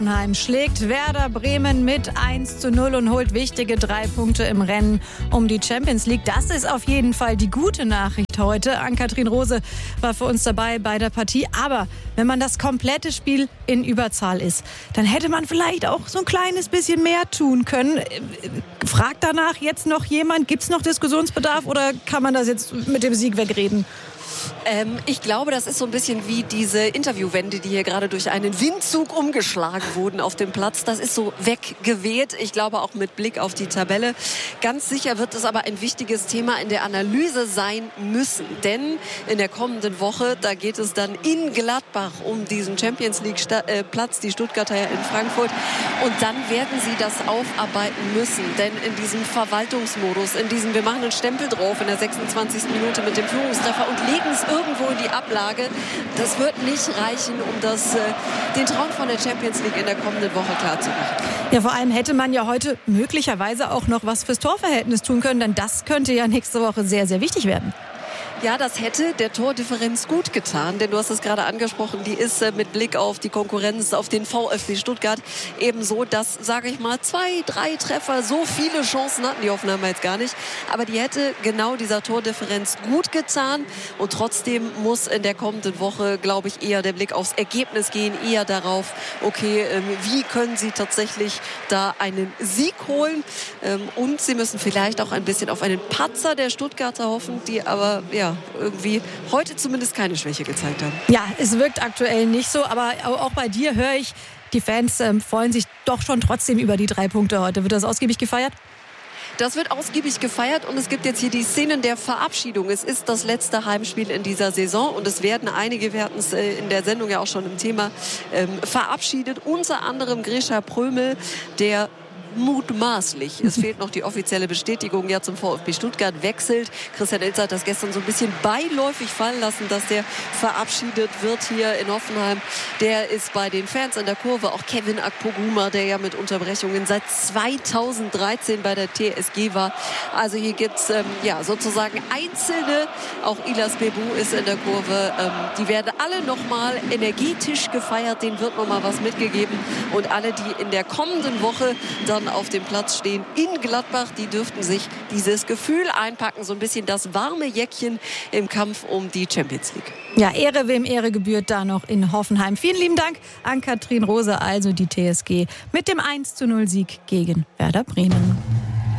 Hoffenheim schlägt Werder Bremen mit 1:0 und holt wichtige 3 Punkte im Rennen um die Champions League. Das ist auf jeden Fall die gute Nachricht heute. Ann-Kathrin Rose war für uns dabei bei der Partie. Aber wenn man das komplette Spiel in Überzahl ist, dann hätte man vielleicht auch so ein kleines bisschen mehr tun können. Fragt danach jetzt noch jemand, gibt es noch Diskussionsbedarf oder kann man das jetzt mit dem Sieg wegreden? Ich glaube, das ist so ein bisschen wie diese Interviewwände, die hier gerade durch einen Windzug umgeschlagen wurden auf dem Platz. Das ist so weggeweht. Ich glaube auch mit Blick auf die Tabelle. Ganz sicher wird es aber ein wichtiges Thema in der Analyse sein müssen. Denn in der kommenden Woche, da geht es dann in Gladbach um diesen Champions League Platz, die Stuttgarter ja in Frankfurt. Und dann werden sie das aufarbeiten müssen. Denn in diesem Verwaltungsmodus, in diesem wir machen einen Stempel drauf in der 26. Minute mit dem Führungstreffer und legen es irgendwo in die Ablage. Das wird nicht reichen, um den Traum von der Champions League in der kommenden Woche klarzumachen. Ja, vor allem hätte man ja heute möglicherweise auch noch was fürs Torverhältnis tun können, denn das könnte ja nächste Woche sehr, sehr wichtig werden. Ja, das hätte der Tordifferenz gut getan, denn du hast es gerade angesprochen, die ist mit Blick auf die Konkurrenz, auf den VfB Stuttgart ebenso, dass, sage ich mal, 2, 3 Treffer, so viele Chancen hatten die Hoffenheimer jetzt gar nicht, aber die hätte genau dieser Tordifferenz gut getan und trotzdem muss in der kommenden Woche, glaube ich, eher der Blick aufs Ergebnis gehen, eher darauf, okay, wie können sie tatsächlich da einen Sieg holen und sie müssen vielleicht auch ein bisschen auf einen Patzer der Stuttgarter hoffen, die aber, ja, irgendwie heute zumindest keine Schwäche gezeigt haben. Ja, es wirkt aktuell nicht so, aber auch bei dir höre ich, die Fans freuen sich doch schon trotzdem über die 3 Punkte heute. Wird das ausgiebig gefeiert? Das wird ausgiebig gefeiert und es gibt jetzt hier die Szenen der Verabschiedung. Es ist das letzte Heimspiel in dieser Saison und es werden einige, wir hatten es in der Sendung ja auch schon im Thema, verabschiedet. Unter anderem Grisha Prömel, der mutmaßlich, es fehlt noch die offizielle Bestätigung, ja zum VfB Stuttgart wechselt. Christian Ilzer hat das gestern so ein bisschen beiläufig fallen lassen, dass der verabschiedet wird hier in Hoffenheim. Der ist bei den Fans in der Kurve, auch Kevin Akpoguma, der ja mit Unterbrechungen seit 2013 bei der TSG war. Also hier gibt es ja sozusagen Einzelne, auch Ilas Bebu ist in der Kurve. Die werden alle nochmal energetisch gefeiert, denen wird nochmal was mitgegeben und alle, die in der kommenden Woche dann auf dem Platz stehen in Gladbach, die dürften sich dieses Gefühl einpacken, so ein bisschen das warme Jäckchen im Kampf um die Champions League. Ja, Ehre wem Ehre gebührt da noch in Hoffenheim. Vielen lieben Dank an Kathrin Rose, also die TSG mit dem 1:0 Sieg gegen Werder Bremen.